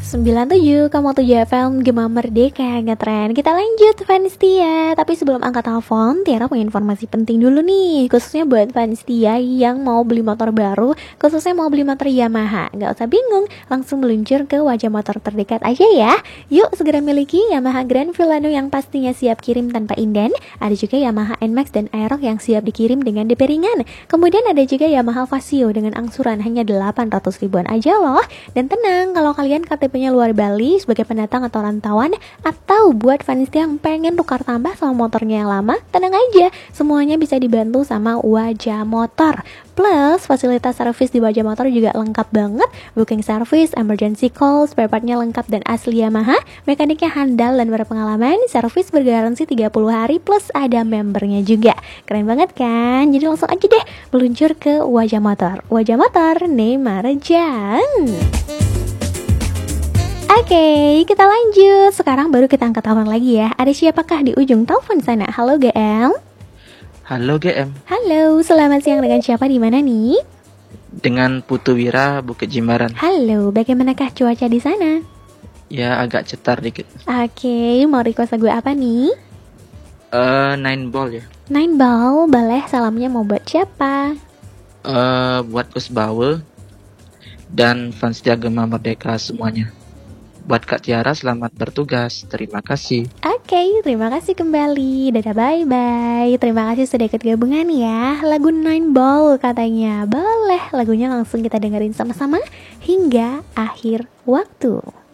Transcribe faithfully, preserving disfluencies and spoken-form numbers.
sembilan tujuh koma tujuh F M Gema Merdeka ngetren. Kita lanjut fans Tia. Tapi sebelum angkat telepon, Tiara punya informasi penting dulu nih, khususnya buat fans Tia yang mau beli motor baru, khususnya mau beli motor Yamaha. Gak usah bingung, langsung meluncur ke Wajah Motor terdekat aja ya. Yuk segera miliki Yamaha Grand Filano yang pastinya siap kirim tanpa inden. Ada juga Yamaha N Max dan Aerox yang siap dikirim dengan D P ringan. Kemudian ada juga Yamaha Vasio dengan angsuran hanya delapan ratus ribuan aja loh. Dan tenang, kalau kalian K T P-nya luar Bali sebagai pendatang atau rantauan, atau buat fans yang pengen tukar tambah sama motornya yang lama, tenang aja, semuanya bisa dibantu sama Wajah Motor. Plus, fasilitas servis di Wajah Motor juga lengkap banget. Booking service, emergency call, spare part-nya lengkap dan asli Yamaha, mekaniknya handal dan berpengalaman, servis bergaransi tiga puluh hari plus ada membernya juga. Keren banget kan? Jadi langsung aja deh meluncur ke Wajah Motor. Wajah Motor, Nemarjan. Oke, okay, kita lanjut. Sekarang baru kita angkat telepon lagi ya. Ada siapakah di ujung telepon sana? Halo G M. Halo G M. Halo, selamat siang, dengan siapa di mana nih? Dengan Putu Wira, Bukit Jimbaran. Halo, bagaimanakah cuaca di sana? Ya, agak cetar dikit. Oke, okay, mau request lagu apa nih? Eh, uh, Nine Ball ya. Nine Ball, boleh. Salamnya mau buat siapa? Eh, uh, buat Gus Baul dan fans Gema Merdeka semuanya. Buat Kak Tiara, selamat bertugas. Terima kasih. Oke, okay, terima kasih kembali. Dadah, bye-bye. Terima kasih sudah ikut gabungan ya. Lagu Nine Ball katanya. Boleh, lagunya langsung kita dengerin sama-sama hingga akhir waktu.